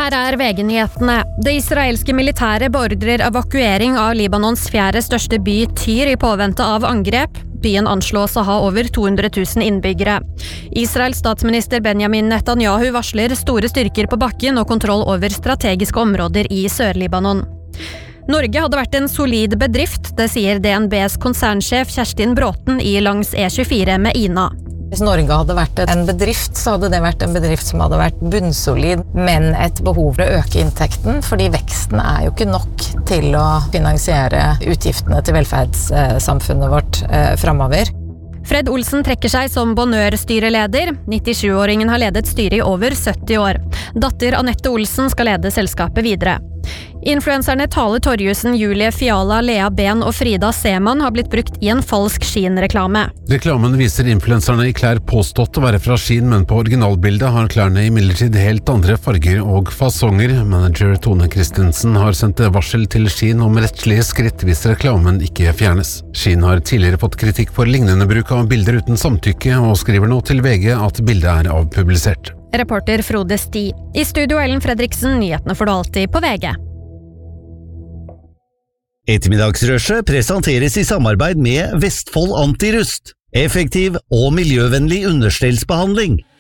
Her VG-nyhetene. Det israelske militæret beordrer evakuering av Libanons fjerde største by Tyr i påvente av angrep. Byen anslås å ha over 200 000 innbyggere. Israels statsminister Benjamin Netanyahu varsler store styrker på bakken og kontroll over strategiske områder i Sør-Libanon. Norge hadde vært en solid bedrift, det sier DNBs konsernsjef Kjerstin Bråten i langs E24 med Ina. Hvis Norge hadde vært en bedrift, så hadde det vært en bedrift som hadde vært bunnsolid, men et behov for å øke inntekten, fordi veksten jo ikke nok til å finansiere utgiftene til velferdssamfunnet vårt fremover. Fred Olsen trekker seg som Bonheur-styreleder. 97-åringen har ledet styret i over 70 år. Datter Annette Olsen skal lede selskapet videre. Influenserne Tale Torjussen, Julie Fiala, Lea Ben og Frida Seman har blitt brukt i en falsk Shein-reklame. Reklamen viser influenserne i klær påstått å være fra Shein, men på originalbildet har klærne imidlertid helt andre farger og fasonger. Manager Tone Christensen har sendt varsel til Shein om rettslige skritt hvis reklamen ikke fjernes. Shein har tidligere fått kritikk for lignende bruk av bilder uten samtykke, og skriver nå til VG at bildet avpublisert. Reporter Frode Sti. I studio Ellen Fredriksen, nyhetene får du alltid på VG. Ettermiddagsrushet presenteres i samarbeid med Vestfold Antirust. Effektiv og miljøvennlig understellsbehandling.